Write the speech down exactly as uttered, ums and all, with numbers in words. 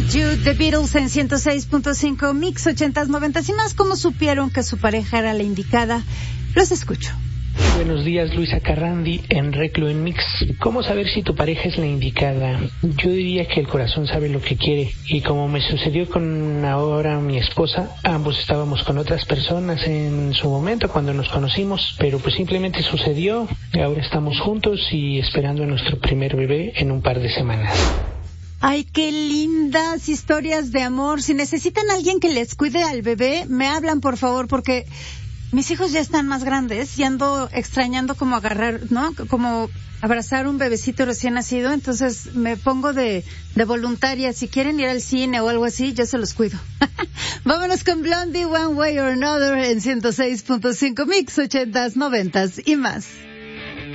You, The Beatles en ciento seis punto cinco, Mix ochentas, noventas y más. ¿Cómo supieron que su pareja era la indicada? Los escucho. Buenos días, Luisa Carrandi, en Reclo en Mix. ¿Cómo saber si tu pareja es la indicada? Yo diría que el corazón sabe lo que quiere, y como me sucedió con ahora mi esposa, ambos estábamos con otras personas en su momento cuando nos conocimos, pero pues simplemente sucedió. Ahora estamos juntos y esperando a nuestro primer bebé en un par de semanas. Ay, qué lindas historias de amor. Si necesitan a alguien que les cuide al bebé, me hablan, por favor, porque mis hijos ya están más grandes y ando extrañando como agarrar, ¿no? Como abrazar un bebecito recién nacido. Entonces me pongo de, de voluntaria. Si quieren ir al cine o algo así, yo se los cuido. Vámonos con Blondie, One Way or Another en ciento seis punto cinco, Mix ochentas, noventas y más.